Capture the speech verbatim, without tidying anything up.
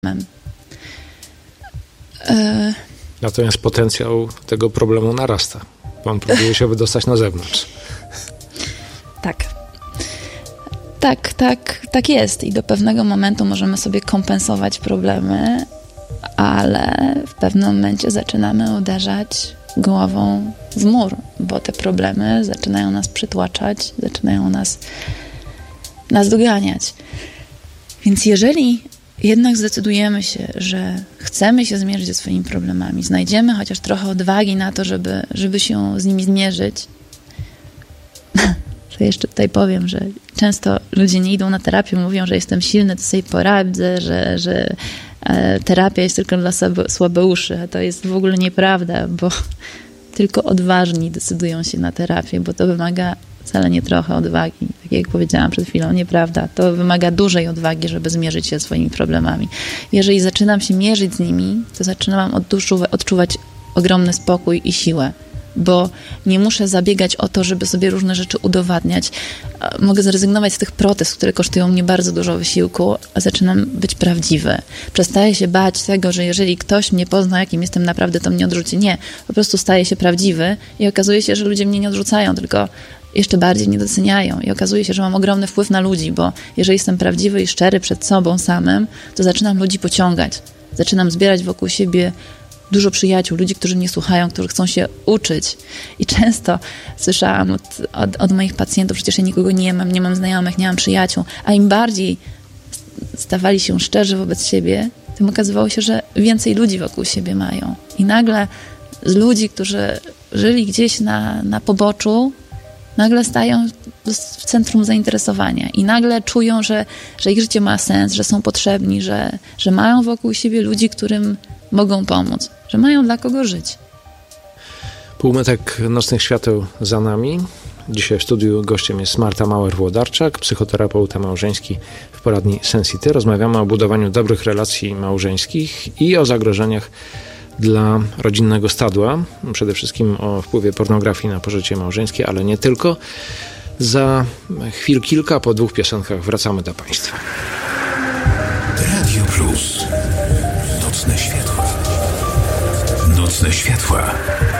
E... Natomiast potencjał tego problemu narasta. Pan próbuje się wydostać na zewnątrz. Tak. Tak, tak, tak jest. I do pewnego momentu możemy sobie kompensować problemy, ale w pewnym momencie zaczynamy uderzać głową w mur, bo te problemy zaczynają nas przytłaczać, zaczynają nas, nas doganiać. Więc jeżeli jednak zdecydujemy się, że chcemy się zmierzyć ze swoimi problemami, znajdziemy chociaż trochę odwagi na to, żeby, żeby się z nimi zmierzyć, to jeszcze tutaj powiem, że często ludzie nie idą na terapię, mówią, że jestem silny, to sobie poradzę, że, że terapia jest tylko dla słabeuszy, a to jest w ogóle nieprawda, bo tylko odważni decydują się na terapię, bo to wymaga wcale nie trochę odwagi. Tak jak powiedziałam przed chwilą, nieprawda. To wymaga dużej odwagi, żeby zmierzyć się ze swoimi problemami. Jeżeli zaczynam się mierzyć z nimi, to zaczynam odczuwać ogromny spokój i siłę, bo nie muszę zabiegać o to, żeby sobie różne rzeczy udowadniać. Mogę zrezygnować z tych protez, które kosztują mnie bardzo dużo wysiłku, a zaczynam być prawdziwy. Przestaję się bać tego, że jeżeli ktoś mnie pozna, jakim jestem naprawdę, to mnie odrzuci. Nie, po prostu staję się prawdziwy i okazuje się, że ludzie mnie nie odrzucają, tylko jeszcze bardziej mnie doceniają i okazuje się, że mam ogromny wpływ na ludzi, bo jeżeli jestem prawdziwy i szczery przed sobą samym, to zaczynam ludzi pociągać. Zaczynam zbierać wokół siebie dużo przyjaciół, ludzi, którzy mnie słuchają, którzy chcą się uczyć. I często słyszałam od, od, od moich pacjentów, przecież ja nikogo nie mam, nie mam znajomych, nie mam przyjaciół, a im bardziej stawali się szczerzy wobec siebie, tym okazywało się, że więcej ludzi wokół siebie mają. I nagle z ludzi, którzy żyli gdzieś na, na poboczu, nagle stają w centrum zainteresowania i nagle czują, że, że ich życie ma sens, że są potrzebni, że, że mają wokół siebie ludzi, którym mogą pomóc, że mają dla kogo żyć. Półmetek nocnych świateł za nami. Dzisiaj w studiu gościem jest Marta Mauer-Włodarczak, psychoterapeuta małżeński w poradni Sensity. Rozmawiamy o budowaniu dobrych relacji małżeńskich i o zagrożeniach dla rodzinnego stadła. Przede wszystkim o wpływie pornografii na pożycie małżeńskie, ale nie tylko. Za chwil kilka, po dwóch piosenkach wracamy do Państwa. Radio Plus. Nocne światła. Nocne światła.